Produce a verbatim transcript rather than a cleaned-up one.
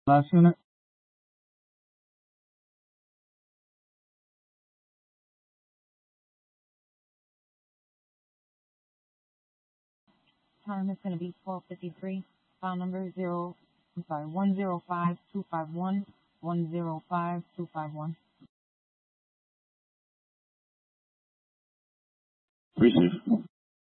Last unit. Time is going to be twelve fifty-three. File number zero, I'm sorry, one zero five two five one, one zero five two five one. Receive.